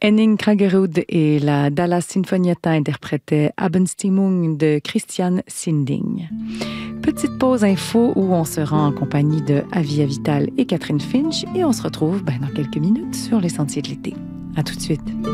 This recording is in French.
Henning Kraggerud et la Dallas Sinfonietta interprétaient Abendstimmung de Christian Sinding. Petite pause info où on se rend en compagnie de Avia Vital et Catherine Finch et on se retrouve dans quelques minutes sur les sentiers de l'été. À tout de suite.